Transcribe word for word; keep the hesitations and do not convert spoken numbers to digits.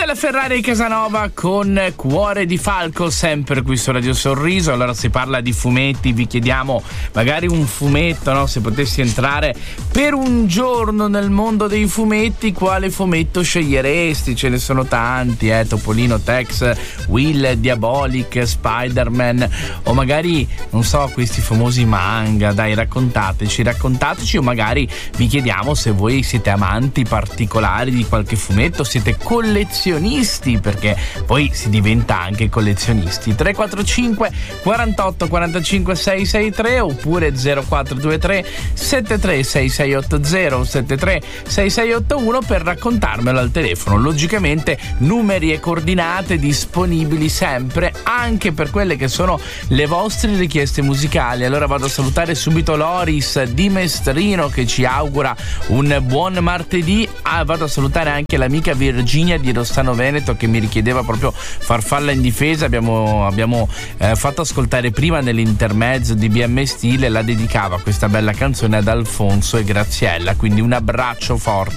Questa è la Ferrari Casanova con Cuore di Falco, sempre qui su Radio Sorriso. Allora, si parla di fumetti, vi chiediamo magari un fumetto, no? Se potessi entrare per un giorno nel mondo dei fumetti, quale fumetto sceglieresti? Ce ne sono tanti, eh? Topolino, Tex, Will, Diabolic, Spider-Man, o magari, non so, questi famosi manga. Dai, raccontateci, raccontateci, o magari vi chiediamo se voi siete amanti particolari di qualche fumetto, siete collezionisti, perché poi si diventa anche collezionisti. Tre quattro cinque quarantotto quarantacinque sei sei tre oppure zero quattro due tre sette tre sei sei otto zero sette tre sei sei otto uno per raccontarmelo al telefono. Logicamente numeri e coordinate disponibili sempre anche per quelle che sono le vostre richieste musicali. Allora vado a salutare subito Loris di Mestrino che ci augura un buon martedì. Ah, vado a salutare anche l'amica Virginia di Rossano Veneto che mi richiedeva proprio Farfalla in difesa. Abbiamo, abbiamo eh, fatto ascoltare prima nell'intermezzo di B M Stile, la dedicava questa bella canzone ad Alfonso e Graziella, quindi un abbraccio forte